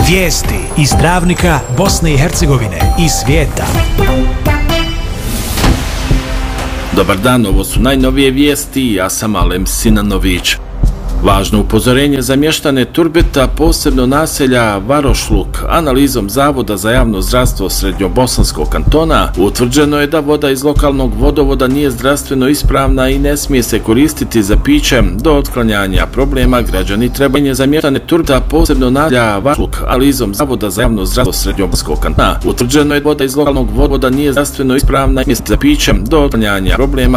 Vijesti iz Travnika, Bosne i Hercegovine i svijeta. Dobar dan, ovo su najnovije vijesti, ja sam Alem Sinanović. Važno upozorenje za mještane Turbeta, posebno naselja Varošluk. Analizom Zavoda za javno zdravstvo Srednjobosanskog kantona utvrđeno je da voda iz lokalnog vodovoda nije zdravstveno ispravna i ne smije se koristiti za piće. Do otklanjanja problema građani trebaju za mještane Turbeta, posebno naselja Varošluk. Analizom Zavoda za javno zdravstvo Srednjobosanskog kantona utvrđeno je da voda iz lokalnog vodovoda nije zdravstveno ispravna i ne smije se za piće. Do otklanjanja problema